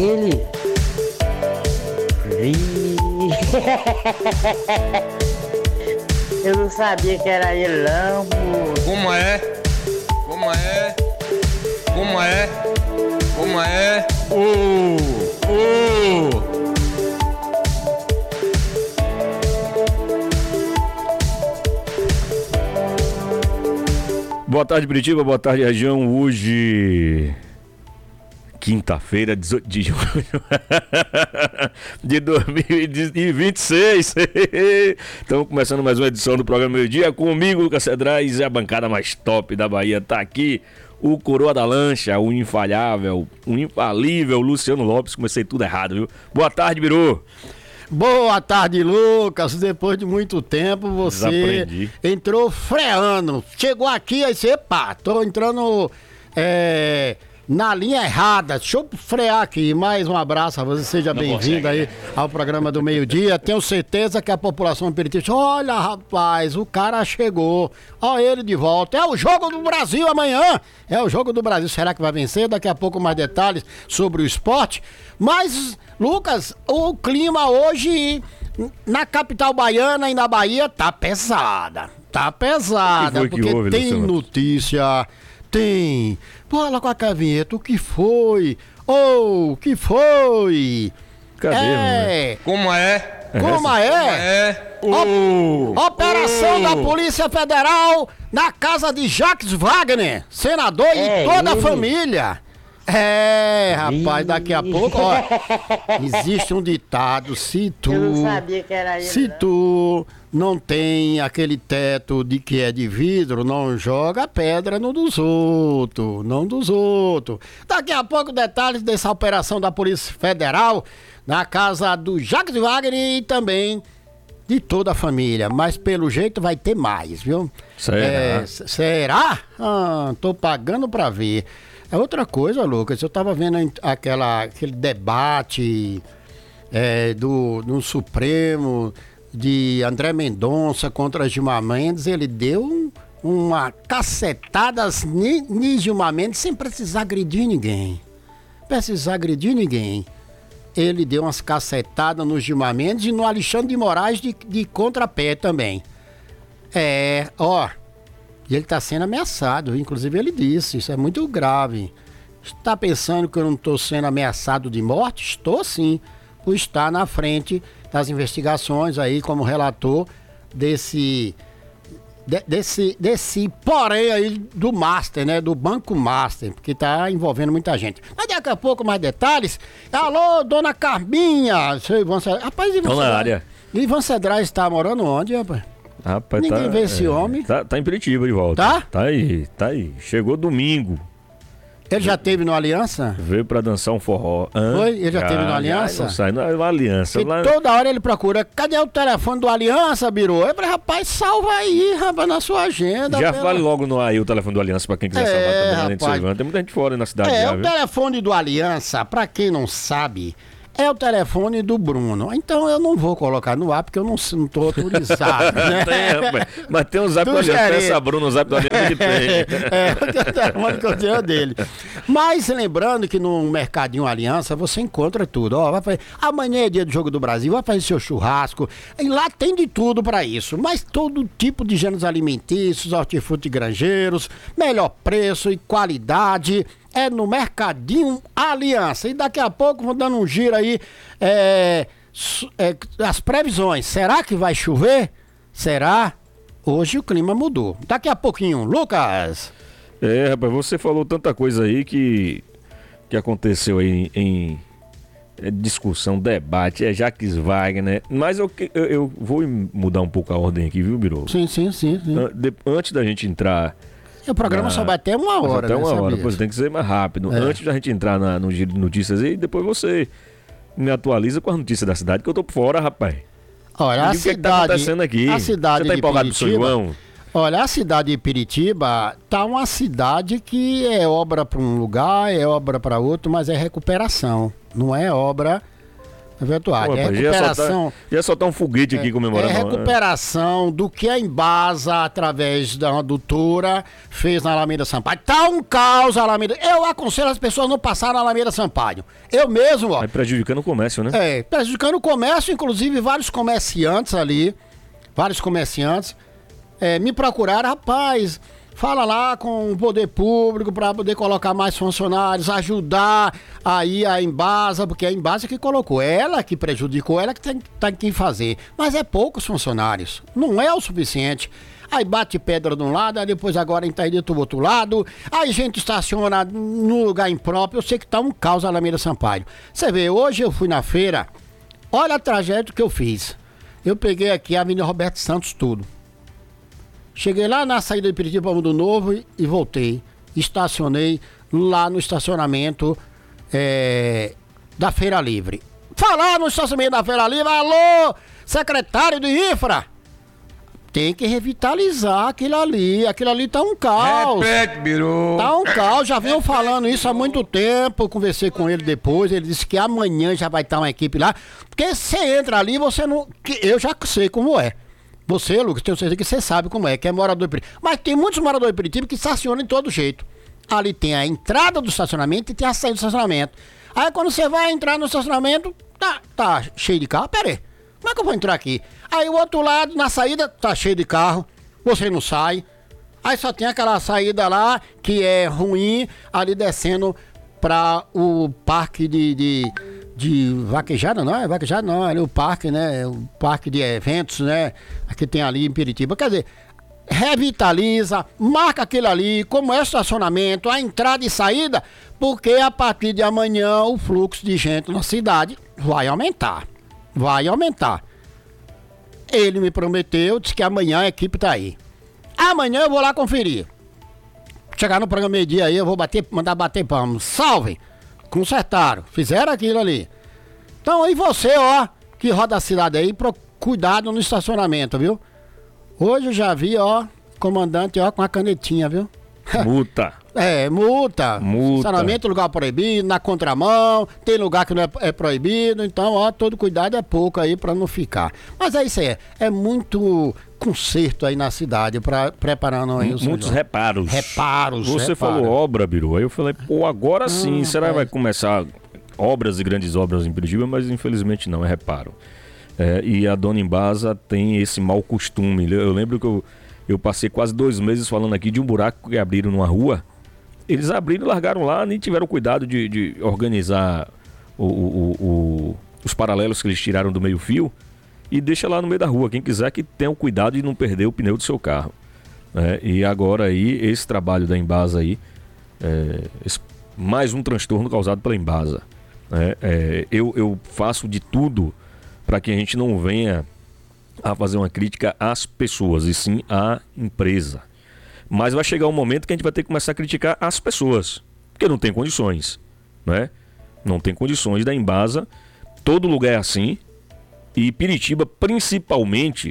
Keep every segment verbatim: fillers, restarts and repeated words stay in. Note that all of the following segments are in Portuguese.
ele? Ih. Eu não sabia que era ele não, pô. Como é? Como é? Como é? Como é? Uh, uh. Boa tarde, Curitiba. Boa tarde, região. Hoje, quinta-feira, dezoito de junho de dois mil e vinte e seis. Estamos começando mais uma edição do programa Meio Dia. Comigo, Lucas Cedrais, e a bancada mais top da Bahia. Tá aqui o coroa da lancha, o infalhável, o infalível Luciano Lopes. Comecei tudo errado, viu? Boa tarde, Biru. Boa tarde, Lucas. Depois de muito tempo, você Desaprendi. entrou freando. Chegou aqui, aí você, pá, tô entrando é, na linha errada. Deixa eu frear aqui. Mais um abraço a você. Seja bem-vindo aí ao programa do meio-dia. Tenho certeza que a população peritista, olha, rapaz, o cara chegou. Olha ele de volta. É o jogo do Brasil amanhã. É o jogo do Brasil. Será que vai vencer? Daqui a pouco mais detalhes sobre o esporte. Mas, Lucas, o clima hoje na capital baiana e na Bahia tá pesada. Tá pesada, O que foi que porque houve, tem Luciano? notícia, tem... Fala com a vinheta, o que foi? Oh, o que foi? Cadê, É, Como é? como é? É. O- Uh. Operação Uh. da Polícia Federal na casa de Jacques Wagner, senador É e toda a ele? família. É, rapaz, Ih. daqui a pouco, ó, existe um ditado, se tu, Eu não sabia que era ele se não. tu não tem aquele teto de que é de vidro, não joga pedra no dos outros, não dos outros. Daqui a pouco detalhes dessa operação da Polícia Federal na casa do Jacques Wagner e também de toda a família, mas pelo jeito vai ter mais, viu? Será? É, s- será? Ah, tô pagando pra ver. É outra coisa, Lucas, eu tava vendo em- aquela, aquele debate é, do, no Supremo de André Mendonça contra Gilmar Mendes, ele deu um- uma cacetada ni, ni Gilmar Mendes sem precisar agredir ninguém. Precisar agredir ninguém. Ele deu umas cacetadas no Gilmar Mendes e no Alexandre de Moraes de, de contrapé também. É, ó, e ele está sendo ameaçado, inclusive ele disse, isso é muito grave. Está pensando que eu não estou sendo ameaçado de morte? Estou sim, por estar na frente das investigações aí como relator desse... de- desse, desse porém aí do Master, né? Do Banco Master, porque tá envolvendo muita gente. Mas daqui a pouco mais detalhes. Alô, dona Carminha! Seu Ivan Cedrais. Rapaz, Ivan Tô na Cedrais- área. Ivan Cedrais está morando onde, rapaz? Rapaz, Ninguém tá, vê esse é, homem. Tá, tá em Curitiba de volta. Tá? Tá aí, tá aí. Chegou domingo. Ele já teve no Aliança? Veio pra dançar um forró. Hã? Foi? Ele já teve no Aliança? Não sai na Aliança. Que Lá... toda hora ele procura. Cadê o telefone do Aliança, Biru? Eu falei, rapaz, salva aí, rapaz, na sua agenda. Já pela- fale logo no aí o telefone do Aliança pra quem quiser É, salvar também, além de rapaz. Silvana. Tem muita gente fora aí na cidade É, já, o viu? telefone do Aliança, pra quem não sabe, é o telefone do Bruno. Então eu não vou colocar no ar porque eu não, não tô autorizado, né? Tem, rapaz. Mas tem um zap Tu do Aliança. querer. Tem essa Bruna, o zap do Aliança que tem. É, o telefone que eu tenho é dele. Mas lembrando que no Mercadinho Aliança você encontra tudo. Ó, vai fazer, amanhã é dia do Jogo do Brasil, vai fazer seu churrasco. E lá tem de tudo pra isso. Mas todo tipo de gêneros alimentícios, hortifruti granjeiros, melhor preço e qualidade. É no Mercadinho Aliança. E daqui a pouco vou dando um giro aí. é, su- é, as previsões. Será que vai chover? Será? Hoje o clima mudou. Daqui a pouquinho, Lucas. É, rapaz, você falou tanta coisa aí que, que aconteceu aí em, em é, discussão, debate, é Jacques Wagner, né? Mas eu, eu, eu vou mudar um pouco a ordem aqui, viu, Biru? Sim, sim, sim. sim. An- de- Antes da gente entrar... E o programa na- só vai até uma hora, Até né? uma hora, sabia? pois tem que ser mais rápido. É. Antes da gente entrar na- no giro de notícias aí, depois você me atualiza com as notícias da cidade, que eu tô por fora, rapaz. Olha, Me a diga o que é que tá cidade, acontecendo aqui. a cidade Você tá de empolgado pro São Piritiba, João? olha, a cidade de Piritiba tá uma cidade que é obra para um lugar, é obra para outro, mas é recuperação. Não é obra Eventuário. Pô, É rapaz, ia recuperação. soltar, ia soltar um foguete aqui É comemorando. recuperação do que a Embasa, através da adutora, fez na Alameda Sampaio. Tá um caos a Alameda. Eu aconselho as pessoas a não passarem na Alameda Sampaio. Eu mesmo, ó. Vai prejudicando o comércio, né? É, prejudicando o comércio, inclusive vários comerciantes ali, vários comerciantes, é, me procuraram, rapaz, fala lá com o poder público para poder colocar mais funcionários, ajudar aí a Embasa, porque é a Embasa que colocou, ela que prejudicou, ela que tem, tem que fazer. Mas é poucos funcionários, não é o suficiente. Aí bate pedra de um lado, aí depois agora interdiz do outro lado, aí gente estaciona no lugar impróprio. Eu sei que tá um caos a Alameda Sampaio. Você vê, hoje eu fui na feira, olha a tragédia que eu fiz. Eu peguei aqui a Avenida Roberto Santos tudo. Cheguei lá na saída de Piritiba Mundo Novo e, e voltei. Estacionei lá no estacionamento é, da Feira Livre. Falar no estacionamento da Feira Livre, alô, secretário de Infra! Tem que revitalizar aquilo ali. Aquilo ali tá um caos. Repete, Biru. Tá um caos. Já venho falando isso há muito tempo. Eu conversei com ele depois. Ele disse que amanhã já vai estar uma equipe lá. Porque você entra ali, você não. Que eu já sei como é. Você, Lucas, tenho certeza que você sabe como é, que é morador de Piritiba. Mas tem muitos moradores de Piritiba que estacionam de todo jeito. Ali tem a entrada do estacionamento e tem a saída do estacionamento. Aí quando você vai entrar no estacionamento, tá, tá cheio de carro. Pera aí, como é que eu vou entrar aqui? Aí o outro lado, na saída, tá cheio de carro, você não sai. Aí só tem aquela saída lá, que é ruim, ali descendo para o parque de... de de vaquejada, não, é vaquejada não, é ali o parque, né, o parque de eventos, né, que tem ali em Piritiba. Quer dizer, revitaliza, marca aquele ali, como é o estacionamento, a entrada e saída, porque a partir de amanhã o fluxo de gente na cidade vai aumentar, vai aumentar. Ele me prometeu, disse que amanhã a equipe tá aí. Amanhã eu vou lá conferir. Chegar no programa meio-dia aí, eu vou bater, mandar bater palmas. Salve! Consertaram, fizeram aquilo ali. Então aí você, ó, que roda a cidade aí, pro, cuidado no estacionamento, viu? Hoje eu já vi, ó, comandante, ó, com a canetinha, viu? Multa. É, multa. Multa. Estacionamento, lugar proibido, na contramão, tem lugar que não é, é proibido, então, ó, todo cuidado é pouco aí pra não ficar. Mas é isso aí, é muito conserto aí na cidade, pra, preparando aí os... Muitos reparos. Reparos, Você reparos. falou obra, Biru. Aí eu falei, pô, agora sim, Hum, será que é. vai começar obras e grandes obras em Piritiba? Mas infelizmente não, é reparo. É, e a dona Embasa tem esse mau costume. Eu lembro que eu, eu passei quase dois meses falando aqui de um buraco que abriram numa rua. Eles abriram e largaram lá, nem tiveram cuidado de, de organizar o, o, o, os paralelos que eles tiraram do meio fio e deixa lá no meio da rua. Quem quiser que tenha o cuidado de não perder o pneu do seu carro. É, e agora aí, esse trabalho da Embasa aí, é, esse, mais um transtorno causado pela Embasa. É, é, eu, eu faço de tudo para que a gente não venha a fazer uma crítica às pessoas, e sim à empresa. Mas vai chegar um momento que a gente vai ter que começar a criticar as pessoas, porque não tem condições, né? Não tem condições da Embasa, todo lugar é assim, e Piritiba, principalmente,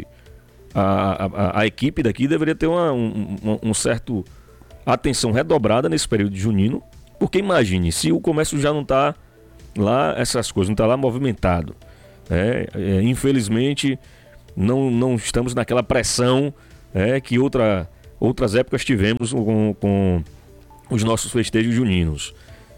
a, a, a equipe daqui deveria ter uma um, um certo atenção redobrada nesse período de junino, porque imagine, se o comércio já não está lá, essas coisas, não está lá movimentado, é, é, infelizmente não, não estamos naquela pressão é, que outra, outras épocas tivemos com, com os nossos festejos juninos.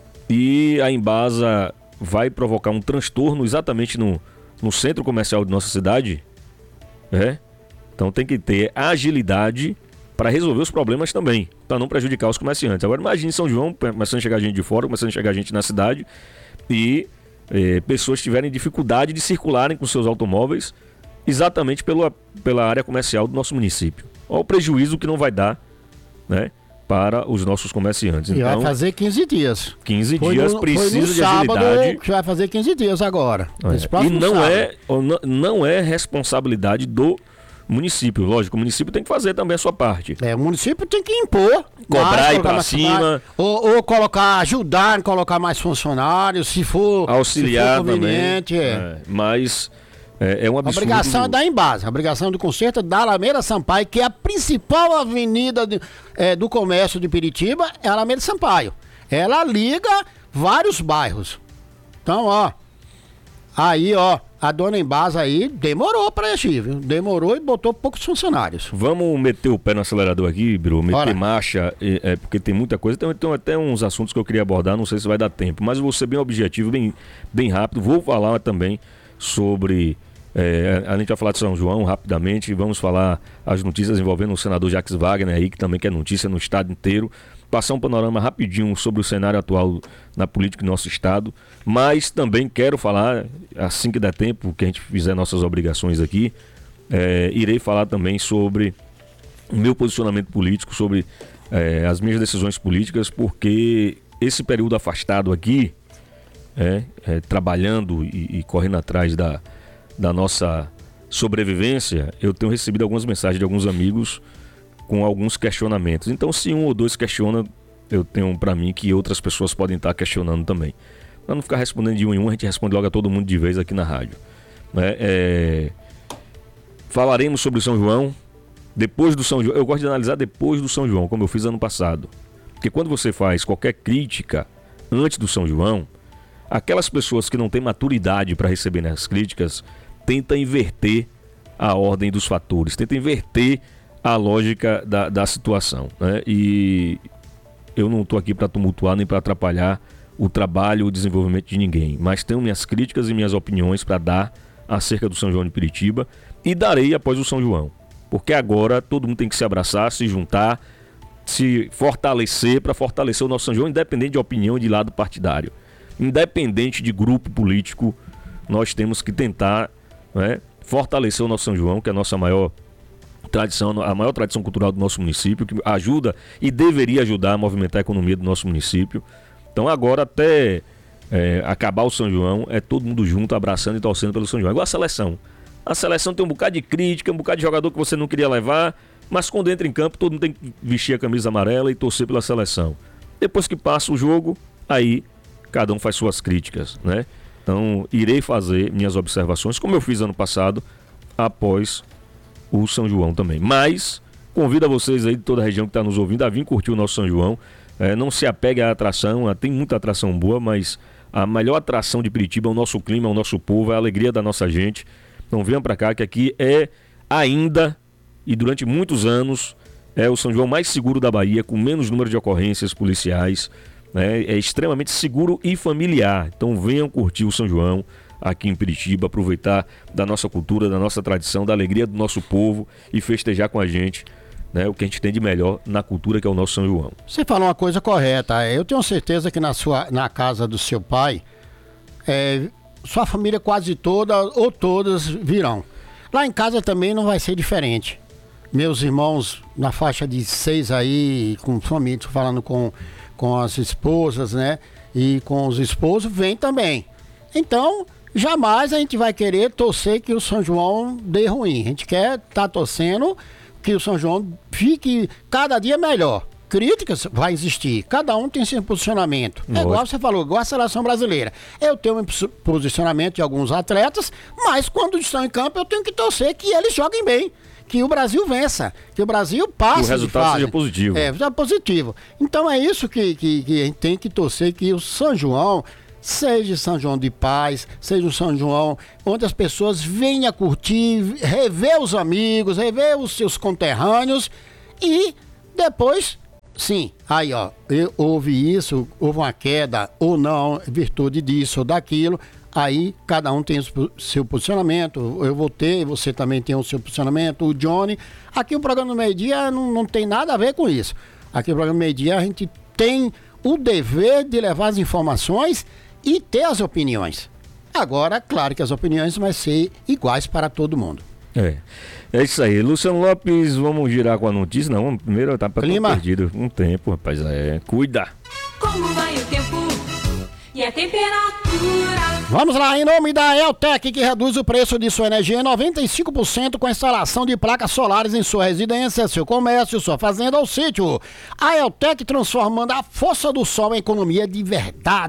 E a Embasa vai provocar um transtorno exatamente no, no centro comercial de nossa cidade. É? Então tem que ter agilidade para resolver os problemas também, para não prejudicar os comerciantes. Agora imagine São João, começando a chegar gente de fora, começando a chegar gente na cidade e eh, pessoas tiverem dificuldade de circularem com seus automóveis exatamente pela, pela área comercial do nosso município. Olha o prejuízo que não vai dar, né, para os nossos comerciantes. E então, vai fazer quinze dias. quinze Foi dias no, precisa foi no de sábado agilidade. que vai fazer quinze dias agora. Nesse É. E próximo não sábado. é, não- não é responsabilidade do município. Lógico, o município tem que fazer também a sua parte. É, o município tem que impor. Cobrar mais, e ir colocar pra mais cima. funcionários, Ou, ou colocar, ajudar em colocar mais funcionários, se for, Auxiliar se for também. conveniente. É. É, mas é, é um A absurdo. obrigação é da Embasa, a obrigação do conserto da Alameda Sampaio, que é a principal avenida de- é, do comércio de Piritiba, é a Alameda Sampaio. Ela liga vários bairros. Então, ó, Aí, ó, a dona Embasa aí demorou pra agir, viu? Demorou e botou poucos funcionários. Vamos meter o pé no acelerador aqui, Biru, meter Bora. marcha, é, é, porque tem muita coisa. Tem, tem até uns assuntos que eu queria abordar, não sei se vai dar tempo, mas vou ser bem objetivo, bem, bem rápido. Vou falar também sobre... É, a gente vai falar de São João rapidamente, vamos falar as notícias envolvendo o senador Jacques Wagner aí, que também quer notícia no estado inteiro. Passar um panorama rapidinho sobre o cenário atual na política do nosso estado, mas também quero falar, assim que der tempo, que a gente fizer nossas obrigações aqui, é, irei falar também sobre o meu posicionamento político, sobre é, as minhas decisões políticas, porque esse período afastado aqui, é, é, trabalhando e, e correndo atrás da, da nossa sobrevivência, eu tenho recebido algumas mensagens de alguns amigos com alguns questionamentos. Então, se um ou dois questiona, eu tenho para mim que outras pessoas podem estar questionando também. Para não ficar respondendo de um em um, a gente responde logo a todo mundo de vez aqui na rádio. Né? É... Falaremos sobre o São João, depois do São João. Eu gosto de analisar depois do São João, como eu fiz ano passado. Porque quando você faz qualquer crítica antes do São João, aquelas pessoas que não têm maturidade para receber as críticas, tentam inverter a ordem dos fatores, tentam inverter a lógica da, da situação, né? E eu não estou aqui para tumultuar nem para atrapalhar o trabalho, o desenvolvimento de ninguém, mas tenho minhas críticas e minhas opiniões para dar acerca do São João de Piritiba e darei após o São João, porque agora todo mundo tem que se abraçar, se juntar, se fortalecer para fortalecer o nosso São João, independente de opinião e de lado partidário, independente de grupo político, nós temos que tentar, né, fortalecer o nosso São João, que é a nossa maior tradição, a maior tradição cultural do nosso município, que ajuda e deveria ajudar a movimentar a economia do nosso município. Então agora até é, acabar o São João, é todo mundo junto, abraçando e torcendo pelo São João. Igual a seleção. A seleção tem um bocado de crítica, um bocado de jogador que você não queria levar, mas quando entra em campo, todo mundo tem que vestir a camisa amarela e torcer pela seleção. Depois que passa o jogo, aí cada um faz suas críticas, né? Então irei fazer minhas observações, como eu fiz ano passado, após o São João também. Mas convido a vocês aí de toda a região que está nos ouvindo a vir curtir o nosso São João. É, não se apegue à atração, tem muita atração boa, mas a melhor atração de Piritiba é o nosso clima, é o nosso povo, é a alegria da nossa gente. Então venham para cá, que aqui é ainda, e durante muitos anos, é o São João mais seguro da Bahia, com menos número de ocorrências policiais, né? É extremamente seguro e familiar. Então venham curtir o São João aqui em Piritiba, aproveitar da nossa cultura, da nossa tradição, da alegria do nosso povo e festejar com a gente, né, o que a gente tem de melhor na cultura, que é o nosso São João. Você falou uma coisa correta. Eu tenho certeza que na, sua, na casa do seu pai, é, sua família quase toda ou todas virão. Lá em casa também não vai ser diferente. Meus irmãos na faixa de seis aí, com família, falando com, com as esposas, né? E com os esposos, vem também. Então, jamais a gente vai querer torcer que o São João dê ruim. A gente quer estar tá torcendo que o São João fique cada dia melhor. Críticas vai existir, cada um tem seu posicionamento. É igual você falou, igual a seleção brasileira. Eu tenho meu posicionamento de alguns atletas, mas quando estão em campo eu tenho que torcer que eles joguem bem, que o Brasil vença, que o Brasil passe. Que o resultado seja positivo. É, seja positivo. Então é isso que, que, que a gente tem que torcer, que o São João seja São João de paz, seja um São João onde as pessoas venham curtir, rever os amigos, rever os seus conterrâneos e depois, sim, aí ó, eu, houve isso, houve uma queda ou não, virtude disso ou daquilo, aí cada um tem o seu posicionamento, eu vou ter, você também tem o seu posicionamento, o Johnny. Aqui o programa do meio-dia não, não tem nada a ver com isso. Aqui no programa do meio-dia a gente tem o dever de levar as informações e ter as opiniões. Agora, claro que as opiniões vão ser iguais para todo mundo. É, é isso aí. Luciano Lopes, vamos girar com a notícia? Não, primeiro tá perdido um tempo, rapaz. É, cuida. Como vai o tempo e a temperatura? Vamos lá, em nome da Eltec, que reduz o preço de sua energia em noventa e cinco por cento com a instalação de placas solares em sua residência, seu comércio, sua fazenda ou sítio. A Eltec transformando a força do sol em economia de verdade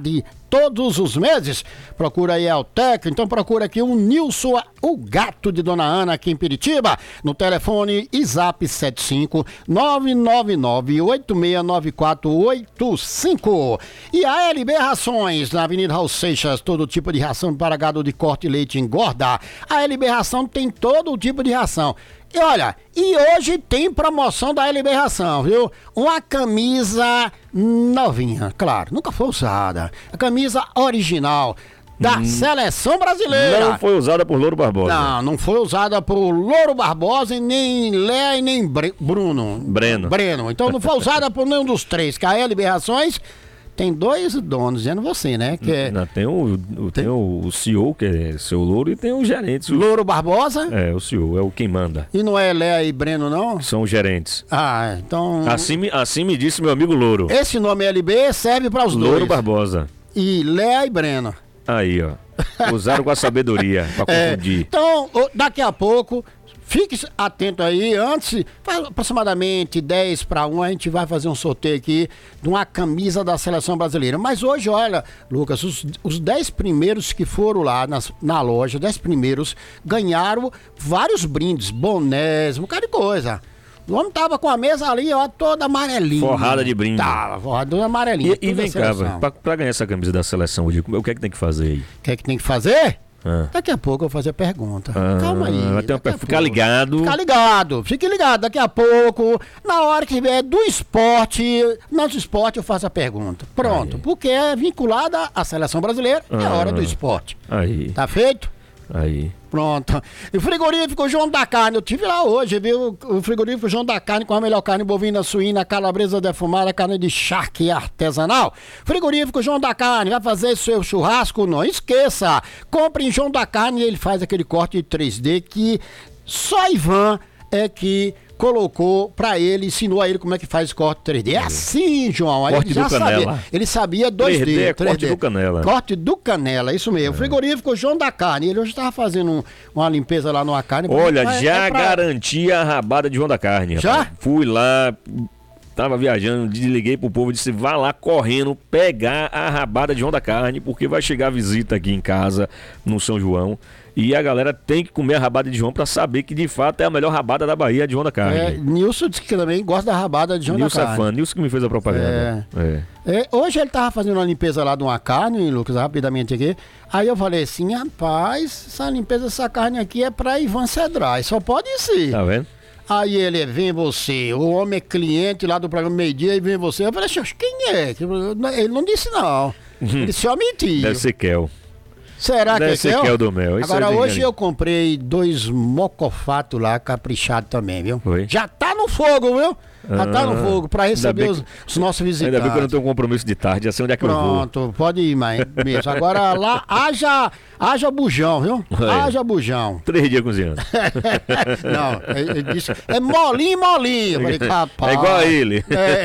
todos os meses. Procura aí Altec, então procura aqui o Nilson, o gato de Dona Ana aqui em Piritiba, no telefone e zap sete cinco nove nove nove oito seis nove quatro oito cinco. E a L B Rações, na Avenida Raul Seixas, todo tipo de ração para gado de corte e leite engorda. A L B Ração tem todo tipo de ração. E olha, e hoje tem promoção da L B Ração, viu? Uma camisa novinha, claro, nunca foi usada. A camisa original da hum. Seleção Brasileira. Não foi usada por Louro Barbosa. Não, não foi usada por Louro Barbosa, e nem Lé e nem Bre Bruno. Breno. Breno. Então não foi usada por nenhum dos três, que a L B Rações tem dois donos, dizendo você, né? Que é... Não, tem o, o, tem o, o C E O, que é seu Louro, e tem os gerentes. Louro Barbosa? É, o C E O, é o quem manda. E não é Lé e Breno, não? São os gerentes. Ah, então... Assim, me- assim me disse meu amigo Louro. Esse nome L B serve para os dois. Louro Barbosa. E Lé e Breno. Aí, ó. Usaram com a sabedoria pra É, confundir. então, o- daqui a pouco, fique atento aí. Antes, faz aproximadamente dez para um, a gente vai fazer um sorteio aqui de uma camisa da Seleção Brasileira. Mas hoje, olha, Lucas, os, os dez primeiros que foram lá nas- na loja, dez primeiros, ganharam vários brindes, bonés, um bocado de coisa. O homem tava com a mesa ali, ó, toda amarelinha. Forrada de brinde. Tava, forrada toda amarelinha. E, e toda vem a cá, seleção. velho, pra, pra ganhar essa camisa da seleção hoje, o que é que tem que fazer aí? O que é que tem que fazer? Ah. Daqui a pouco eu vou fazer a pergunta. Ah, Calma aí. vai ter uma- daqui a ficar pouco. ligado. Ficar ligado. Fique ligado. Daqui a pouco, na hora que vier do esporte, não do esporte eu faço a pergunta. Pronto. Aí. Porque é vinculada à seleção brasileira, é a Ah. hora do esporte. Aí, Tá feito? aí. Pronto. E o frigorífico João da Carne, eu tive lá hoje, viu? O frigorífico João da Carne com a melhor carne bovina, suína, calabresa defumada, carne de charque artesanal. Frigorífico João da Carne, vai fazer seu churrasco? Não esqueça. Compre em João da Carne e ele faz aquele corte de três D que só Ivan é que colocou pra ele, ensinou a ele como é que faz corte três D. É assim, João. Aí Corte ele já do Canela. sabia. Ele sabia dois D. três D é três D. corte do Canela. Corte do Canela, isso mesmo. Frigorífico João da Carne. Ele hoje estava fazendo um- uma limpeza lá numa carne. Olha, Mas já é pra- garanti a rabada de João da Carne. Já? rapaz. Fui lá, tava viajando, desliguei pro povo, disse, vá lá correndo pegar a rabada de João da Carne, porque vai chegar visita aqui em casa, no São João, e a galera tem que comer a rabada de João pra saber que de fato é a melhor rabada da Bahia de João da É, Carne. Nilson disse que também gosta da rabada de João da Nilson é Carne. fã, Nilson que me fez a propaganda. É. É, hoje ele tava fazendo uma limpeza lá de uma carne, Lucas, rapidamente aqui. Aí eu falei assim, rapaz, essa limpeza dessa carne aqui é pra Ivan Cedrais, só pode ser. Tá vendo? Aí ele, vem você, o homem é cliente lá do programa Meio Dia e vem você. Eu falei assim, "Oxe, quem é? Ele não disse não. Ele só mentiu. Deve ser Kel. Será Deve que ser é Kel? Kel do Mel. Isso Agora aí tem hoje que- eu comprei dois mocofatos lá, caprichado também, viu? Foi? Já tá no fogo, viu? Já tá no Ah, fogo, pra receber ainda os, bem os nossos visitantes. Ainda bem que eu não tenho um compromisso de tarde, já sei onde é que eu vou. Pronto, pode ir, mãe, mesmo. Agora lá, haja, haja bujão, viu? Aí. Haja bujão. Três dias cozinhando. Não, ele ele disse, é molinho, molinho. Eu falei, rapaz. É igual a ele.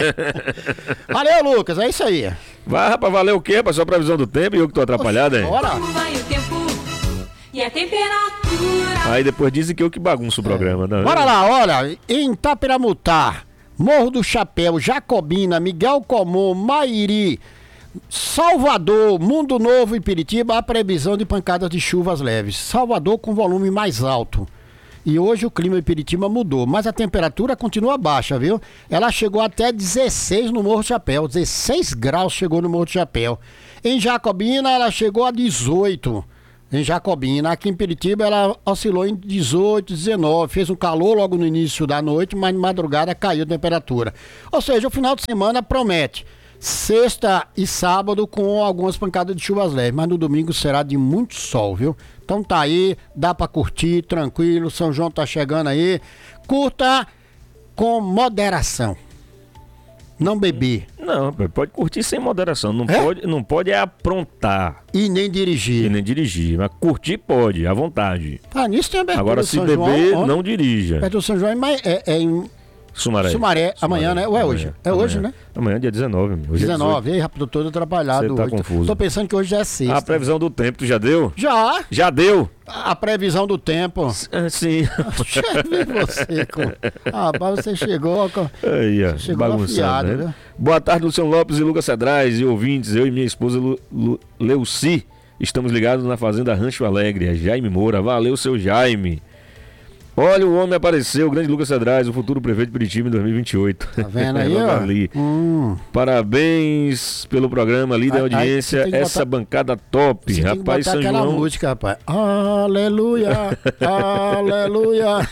É. Valeu, Lucas, é isso aí. Vai, rapaz, valeu o quê? Pra sua previsão do tempo e eu que tô atrapalhado, hein? Bora. Como vai o tempo e a temperatura? Aí depois dizem que eu que bagunço o programa, né? Bora lá, olha, em Itapiramutá, Morro do Chapéu, Jacobina, Miguel Comum, Mairi, Salvador, Mundo Novo e Piritiba, a previsão de pancadas de chuvas leves. Salvador com volume mais alto. E hoje o clima em Piritiba mudou, mas a temperatura continua baixa, viu? Ela chegou até dezesseis no Morro do Chapéu, dezesseis graus chegou no Morro do Chapéu. Em Jacobina ela chegou a dezoito. Em Jacobina, aqui em Piritiba ela oscilou em dezoito, dezenove, fez um calor logo no início da noite, mas de madrugada caiu a temperatura. Ou seja, o final de semana promete sexta e sábado com algumas pancadas de chuvas leves, mas no domingo será de muito sol, viu? Então tá aí, dá pra curtir, tranquilo, São João tá chegando aí, curta com moderação, não beber Não, rapaz, pode curtir sem moderação. Não, É? pode, não pode é aprontar e nem e dirigir. nem dirigir. Mas curtir pode, à vontade. Ah, nisso tem abertura Agora, do se São beber, João, ó. não dirija. Perto do São João é, mais- é- é em Sumaré. Sumaré, amanhã, né? Ou é hoje? É hoje, Amanhã. né? Amanhã, dia dezenove. Hoje é dezenove. Ei, rapaz, tô todo atrapalhado Você tá hoje. confuso. Tô pensando que hoje já é sexta. A previsão do tempo, tu já deu? Já! Já deu? A previsão do tempo. Ah, sim. Deixa eu ver você. Com... Ah, mas você chegou com... Aí, ó, Chegou bagunçado, afiado, né? né? Boa tarde, Luciano Lopes e Lucas Cedrais e ouvintes. Eu e minha esposa Lu, Lu, Leuci estamos ligados na Fazenda Rancho Alegre. É Jaime Moura. Valeu, seu Jaime. Olha, o homem apareceu, o grande Lucas Cedrais, o futuro prefeito de Curitiba em dois mil e vinte e oito. Tá vendo aí, Logo ó? ali. Hum. Parabéns pelo programa, líder Aí- da aí audiência, você tem que essa botar- bancada top. Você tem que Rapaz, botar São aquela João. música, rapaz. Aleluia, aleluia.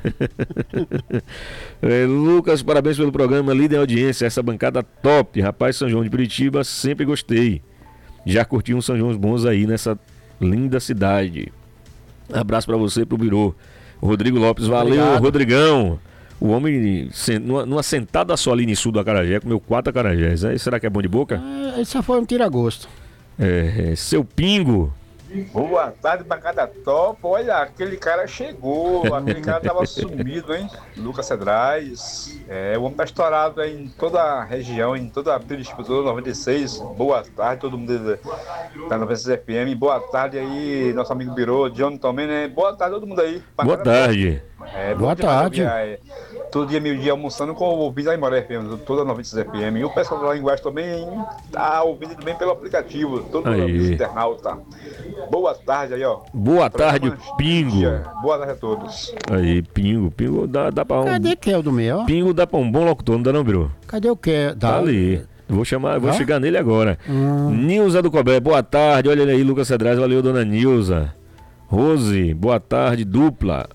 É, Lucas, parabéns pelo programa, líder da audiência, essa bancada top. Rapaz, São João de Curitiba, sempre gostei. Já curti uns São João bons aí nessa linda cidade. Abraço pra você e pro Birô. Rodrigo Lopes, valeu, Obrigado. Rodrigão. O homem, sen- numa, numa sentada só ali no sul do acarajé, comeu quatro acarajés. Aí, será que é bom de boca? É, Esse foi um tira-gosto. É, é, seu Pingo. Boa tarde, bancada top. Olha, aquele cara chegou, aquele cara tava sumido, hein? Lucas Cedrais. É, o homem tá estourado aí em toda a região, em toda a Curitiba, toda noventa e seis. Boa tarde, todo mundo da noventa e seis F M. Boa tarde aí, nosso amigo Birô, John também, né? Boa tarde, todo mundo aí. Boa Bancada tarde. É, bom Boa demais tarde. ouvir, é, todo dia, meio dia, almoçando com o ouvinte da Imoré F M, toda a noventa e seis F M. E o pessoal lá em Guax também tá ouvindo também pelo aplicativo, todo Aí. mundo internauta. Boa tarde aí, ó. Boa tarde, Programa Pingo. Dia. Boa tarde a todos. Aí, Pingo. Pingo dá, dá pra um. Cadê que é o do meu? Pingo dá pra um bom locutor, não dá não, Birô? Cadê o que? Tá ali. Vou chamar, vou Hã? chegar nele agora. Nilza do Cobé, boa tarde. Olha ele aí, Lucas Cedrais. Valeu, dona Nilza. Rose, boa tarde, dupla.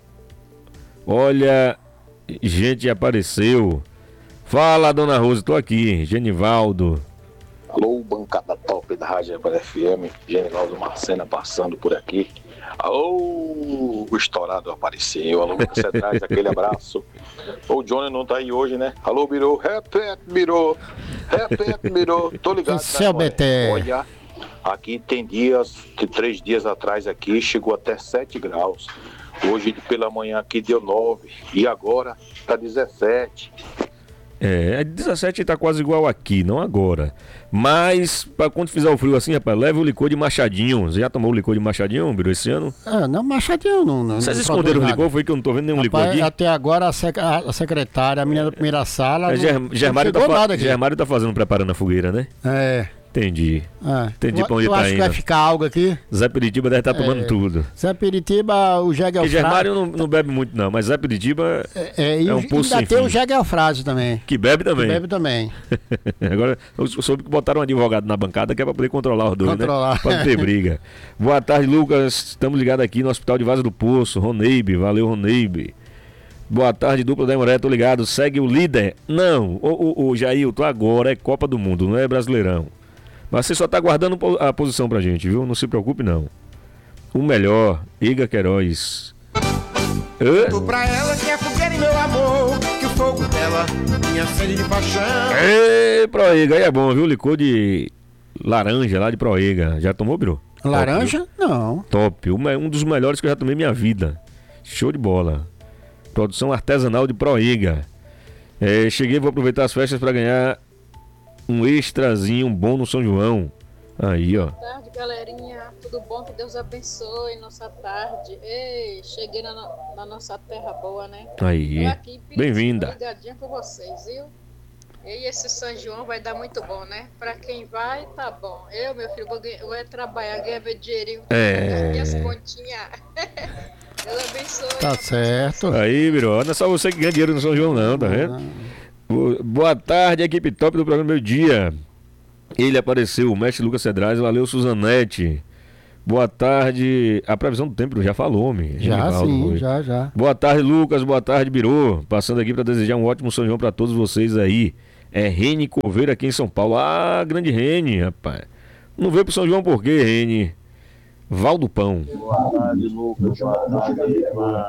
Olha, gente apareceu. Fala, dona Rose, tô aqui. Genivaldo. Alô, bancada top da Rádio F M, Genivaldo Marcena passando por aqui. Alô, o estourado apareceu. Alô, Lucas Cedrais, aquele abraço. O Johnny não tá aí hoje, né? Alô, Birô, repete, Birô, repete, Birô. Tô ligado. Esse é o né, Beté. Olha, aqui tem dias, que três dias atrás aqui chegou até sete graus. Hoje pela manhã aqui deu nove e agora tá dezessete. É, dezessete tá quase igual aqui, não agora. Mas, pra quando fizer o frio assim, rapaz, leva o licor de Machadinho. Você já tomou o licor de Machadinho, Birô, esse ano? Ah, não, Machadinho não. não Vocês não esconderam o produz licor? nada. Foi que eu não tô vendo nenhum licor Rapaz, aqui? até agora a, sec- a- a secretária, a menina da primeira sala. É, não- Ger- não Germário, tá chegou fa- nada aqui. Germário tá fazendo, preparando a fogueira, né? É. Entendi. é. Entendi Tu- pra onde tu tá acha que indo. vai ficar algo aqui? Zé Piritiba deve estar tomando É. tudo. Zé Piritiba, o Jegel E Germário não, não bebe muito, não, mas Zé Piritiba É, é, e é um o- poço ainda sem tem fim. o Jegel Frase também. que bebe também. Bebe também. Agora, eu soube que botaram um advogado na bancada que é pra poder controlar os dois, Controlar. né? Pra não ter briga. Boa tarde, Lucas. Estamos ligados aqui no Hospital de Vaza do Poço. Roneibe, valeu, Roneibe. Boa tarde, dupla da Imoré, tô ligado. Segue o líder. Não, o, o, o Jailton, agora é Copa do Mundo, não é Brasileirão. Mas você só tá guardando po- a posição pra gente, viu? Não se preocupe, não. O melhor, Iga Queiroz. Hã? Tô pra ela que é fogueira e meu amor, que o fogo dela, minha sede de paixão. Ê, Proega, aí é bom, viu? Licor de laranja lá de Proega. Já tomou, Biro? Laranja? Não. Top. Um, um dos melhores que eu já tomei na minha vida. Show de bola. Produção artesanal de Proega. É, cheguei, vou aproveitar as festas para ganhar um extrazinho bom no São João. Aí, ó. Boa tarde, galerinha. Tudo bom? Que Deus abençoe nossa tarde. Ei, cheguei na, no- na nossa terra boa, né? Aí. Tô aqui em Piritiba, Bem-vinda. ligadinha com vocês, viu? E esse São João vai dar muito bom, né? Pra quem vai, tá bom. Eu, meu filho, vou, ganhar- vou é trabalhar, ganhar meu dinheirinho. É. Minhas continhas. Deus abençoe. Tá certo. Aí, Biro. Não é só você que ganha dinheiro no São João, não, tá vendo? Bo- Boa tarde, equipe top do programa Meu Dia. Ele apareceu, o mestre Lucas Cedrais. Valeu, Suzanete. Boa tarde. A previsão do tempo já falou, homem. Já Genivaldo sim, foi. já, já. Boa tarde, Lucas. Boa tarde, Birô. Passando aqui para desejar um ótimo São João para todos vocês aí. É Rene Coveiro aqui em São Paulo. Ah, grande Rene, rapaz. Não veio pro São João por quê, Rene? Valdo Pão. Boa tarde, Lucas. Boa tarde,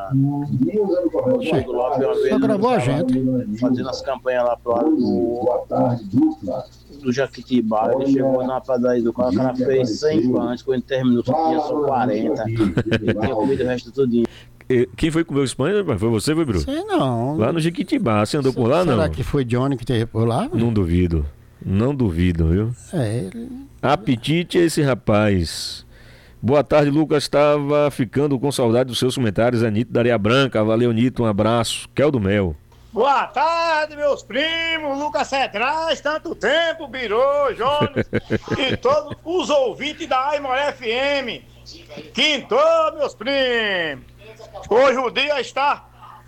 Che, Só gravou a gente. Fazendo as campanhas lá pro lado do, do Jaquitibá. Ele chegou na padaria do cara, o cara fez cem pães, com ele terminou, só tinha só quarenta. Tinha comido o resto tudinho. e- quem foi comer o Espanha? Foi você, foi, Bruno? Sei não. Lá no Jequitibá. Você andou por lá, não? Será que foi Johnny que teve por lá? Não duvido. Não duvido, viu? É, ele... Apetite é esse rapaz. Boa tarde, Lucas. Estava ficando com saudade dos seus comentários. É Nito da Areia Branca. Valeu, Nito. Um abraço. Kel do Mel. Boa tarde, meus primos, Lucas Cedrais, tanto tempo, Birô, Jones e todos os ouvintes da Aimor F M. Quintou, meus primos. Hoje o dia está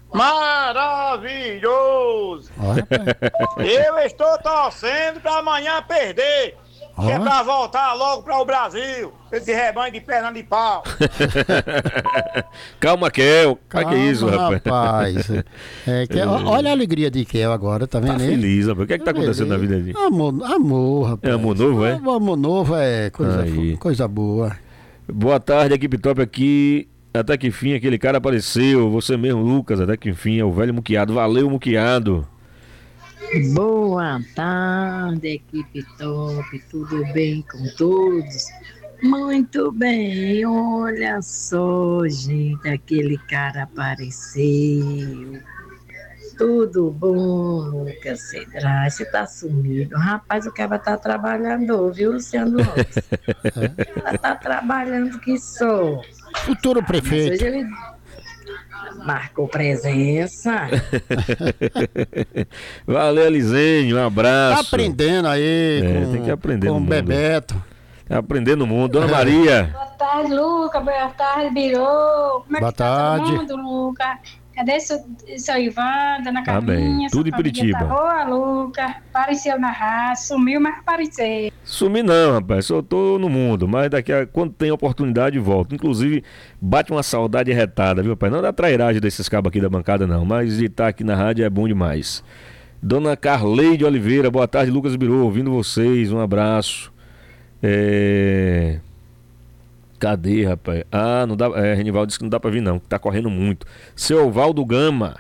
maravilhoso. Eu estou torcendo para amanhã perder. Que é pra voltar logo para o Brasil, esse rebanho de perna de pau. Calma, Kel. Calma, que é isso, rapaz? rapaz. É, que, ó, olha a alegria de Kel agora, tá vendo? Tá ele? feliz, rapaz. O que é que tá acontecendo na vida dele? Amor, amor, rapaz. É amor novo, é? Amor novo é coisa, Aí. coisa boa. Boa tarde, equipe top aqui. Até que enfim, aquele cara apareceu. Você mesmo, Lucas. Até que enfim, é o velho Muquiado. Valeu, Muquiado. Boa tarde, equipe top, tudo bem com todos? Muito bem, olha só, gente, aquele cara apareceu. Tudo bom, Lucas Cedrais? Você tá sumido. Rapaz, o cara tá trabalhando, viu, Luciano Lopes? Ela tá trabalhando que só. Futuro prefeito. Mas hoje ele marcou presença. Valeu, Elisenho. Um Tá abraço. aprendendo aí É, com, tem que aprender com no o mundo. Bebeto. Tá aprendendo no mundo. Dona Maria. Boa tarde, Luca. Boa tarde, Birô. Como é Boa que tá tarde. todo mundo, Luca? Cadê seu, seu Ivan, Dona Tá bem. Carminha? Tudo sua em família Curitiba. Tá boa, Luca. Apareceu na raça, sumiu, mas apareceu. Sumi não, rapaz. Só tô no mundo. Mas daqui a quando tem oportunidade, volto. Inclusive, bate uma saudade retada, viu, rapaz? Não da trairagem desses cabos aqui da bancada, não. Mas de estar aqui na rádio é bom demais. Dona Carleide Oliveira, boa tarde, Lucas Birô. Ouvindo vocês, um abraço. É... Cadê, rapaz? Ah, não dá. É, Renivaldo disse que não dá pra vir, não. Que tá correndo muito. Seu Valdo Gama.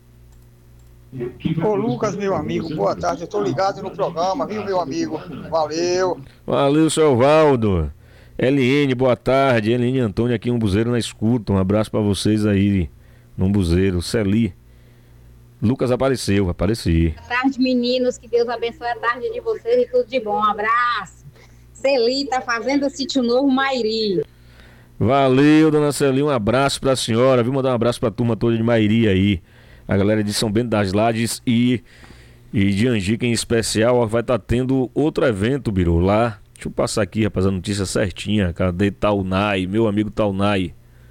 Ô Lucas, meu amigo, boa tarde, eu tô ligado no programa, viu, meu amigo? Valeu. Valeu, seu Valdo. L N, boa tarde. L N Antônio aqui, um buzeiro na escuta. Um abraço pra vocês aí, num buzeiro. Celi. Lucas apareceu, apareci. Boa tarde, meninos. Que Deus abençoe a tarde de vocês e tudo de bom. Um abraço. Celi, tá fazendo Sítio Novo Mairi. Valeu, dona Celi. Um abraço pra senhora. Viu? Mandar um abraço pra turma toda de Mairi aí. A galera de São Bento das Lajes e, e de Angica em especial. Ó, vai estar tá tendo outro evento, Biru, lá. Deixa eu passar aqui, rapaz, a notícia certinha. Cadê Taunay? Meu amigo Taunay.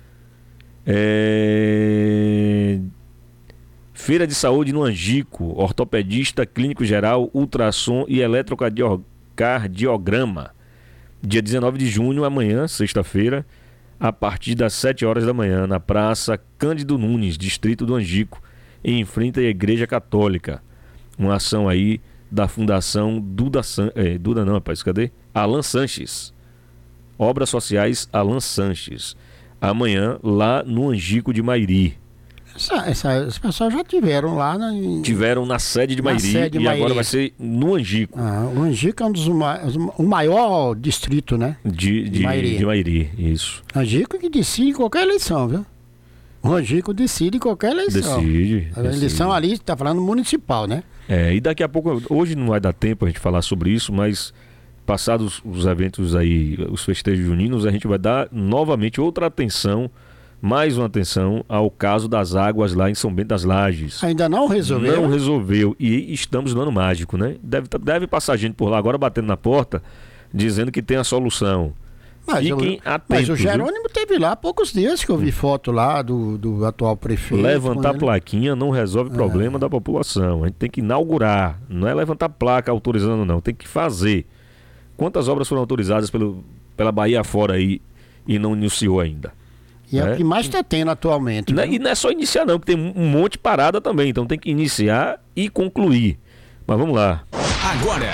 É... Feira de Saúde no Angico. Ortopedista, clínico geral, ultrassom e eletrocardiograma. Dia dezenove de junho, amanhã, sexta-feira, a partir das sete horas da manhã, na Praça Cândido Nunes, distrito do Angico, em frente à Igreja Católica. Uma ação aí da Fundação Duda, San... é, Duda não, rapaz, cadê? Alan Sanches. Obras Sociais Alan Sanches. Amanhã, lá no Angico de Mairi. Essa, essa, esse pessoal já tiveram lá na, Tiveram na sede de na Mairi sede de e Mairi. agora vai ser no Angico. Ah, o Angico é um dos ma- o maior distrito, né? De, de, Mairi. de Mairi, isso. Angico que decide qualquer eleição, viu? O Angico decide qualquer eleição. Decide, A decide. eleição ali, tá falando municipal, né? É, e daqui a pouco, hoje não vai dar tempo a gente falar sobre isso, mas passados os eventos aí, os festejos juninos, a gente vai dar novamente outra atenção, mais uma atenção ao caso das águas lá em São Bento das Lajes. Ainda não resolveu? Não resolveu. E estamos no ano mágico, né? Deve, deve passar gente por lá agora batendo na porta, dizendo que tem a solução. Mas, Fiquem o, atentos. mas o viu? Jerônimo teve lá há poucos dias que eu vi foto lá do, do atual prefeito. Levantar com ele. plaquinha não resolve o problema É. da população. A gente tem que inaugurar. Não é levantar placa autorizando, não. Tem que fazer. Quantas obras foram autorizadas pelo, pela Bahia fora aí e não iniciou ainda? E é né? o que mais está tendo atualmente. Não é- viu? E não é só iniciar, não, porque tem um monte de parada também. Então tem que iniciar e concluir. Mas vamos lá. Agora,